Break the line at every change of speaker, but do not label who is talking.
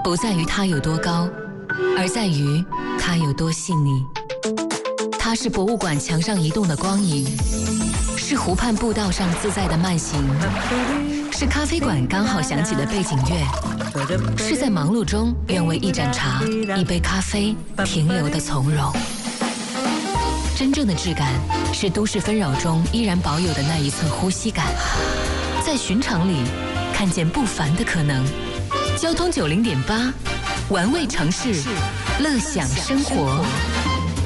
不在于它有多高，而在于它有多细腻。它是博物馆墙上移动的光影，是湖畔步道上自在的慢行，是咖啡馆刚好响起的背景乐，是在忙碌中愿为一盏茶、一杯咖啡停留的从容。真正的质感是都市纷扰中依然保有的那一寸呼吸感，在寻常里看见不凡的可能。交通90.8，玩味城市，乐享生活。